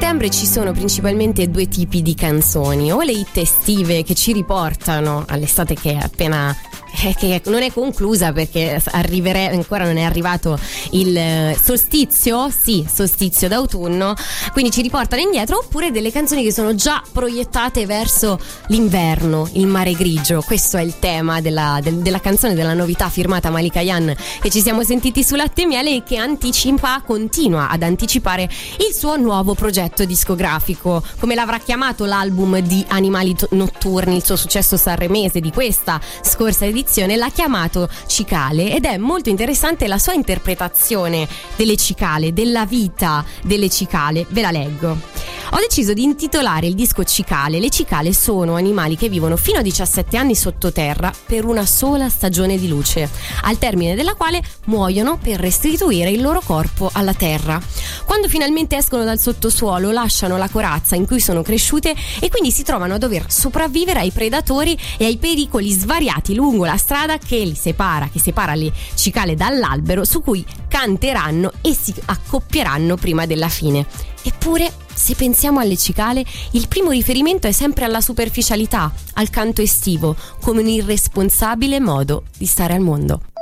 settembre ci sono principalmente due tipi di canzoni, o le hit estive che ci riportano all'estate che è appena che non è conclusa, perché ancora non è arrivato il solstizio d'autunno, quindi ci riportano indietro, oppure delle canzoni che sono già proiettate verso l'inverno, il mare grigio. Questo è il tema della canzone, della novità firmata Malika Ayane che ci siamo sentiti su Latte e Miele, e che continua ad anticipare il suo nuovo progetto discografico. Come l'avrà chiamato l'album di Animali Notturni, il suo successo sanremese di questa scorsa edizione, l'ha chiamato Cicale, ed è molto interessante la sua interpretazione delle cicale, della vita delle cicale. Ve la leggo. Ho deciso di intitolare il disco Cicale. Le cicale sono animali che vivono fino a 17 anni sottoterra per una sola stagione di luce, al termine della quale muoiono per restituire il loro corpo alla terra. Quando finalmente escono dal sottosuolo, lasciano la corazza in cui sono cresciute e quindi si trovano a dover sopravvivere ai predatori e ai pericoli svariati lungo la strada che separa le cicale dall'albero su cui canteranno e si accoppieranno prima della fine. Eppure, se pensiamo alle cicale, il primo riferimento è sempre alla superficialità, al canto estivo, come un irresponsabile modo di stare al mondo.